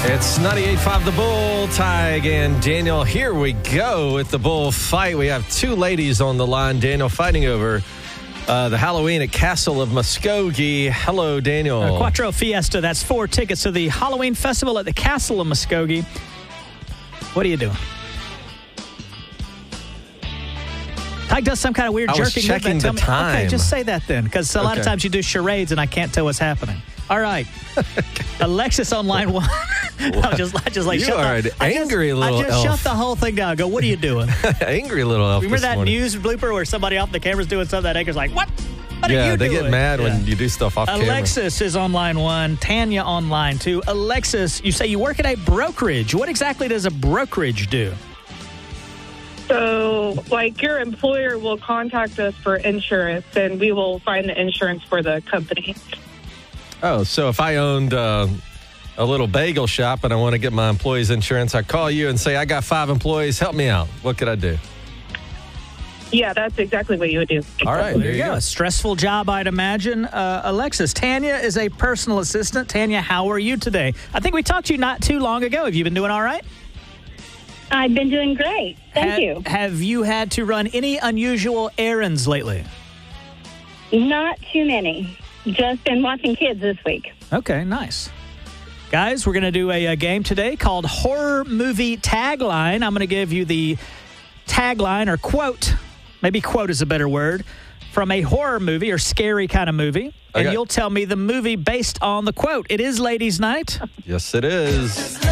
It's 98.5 The Bull. Tig and Daniel. Here we go with the Bull fight. We have two ladies on the line. Daniel fighting over the Halloween at Castle of Muskogee. Hello, Daniel. Quattro Fiesta. That's 4 tickets to the Halloween festival at the Castle of Muskogee. What are you doing? Tig does some kind of weird jerking movement. I was checking the time. Okay, just say that then, because a lot of times you do charades and I can't tell what's happening. All right. Alexis on line 1. I just like you are an angry little elf. I just shut the whole thing down. I go, what are you doing? Angry little elf. Remember that morning. news blooper where somebody off the camera's doing something that anchor's like, what? What are you doing? They get mad when you do stuff off camera. Alexis is on line 1, Tanya on line 2. Alexis, you say you work at a brokerage. What exactly does a brokerage do? So, your employer will contact us for insurance, and we will find the insurance for the company. Oh, so if I owned a little bagel shop and I want to get my employees insurance, I call you and say, I got 5 employees, help me out. What could I do? Yeah, that's exactly what you would do. All right, there you go. A stressful job, I'd imagine. Alexis, Tanya is a personal assistant. Tanya, how are you today? I think we talked to you not too long ago. Have you been doing all right? I've been doing great. Thank you. Have you had to run any unusual errands lately? Not too many. Just been watching kids this week. Okay, nice. Guys, we're going to do a game today called Horror Movie Tagline. I'm going to give you the tagline or quote, maybe quote is a better word, from a horror movie or scary kind of movie. And you'll tell me the movie based on the quote. It is Ladies' Night. Yes, it is.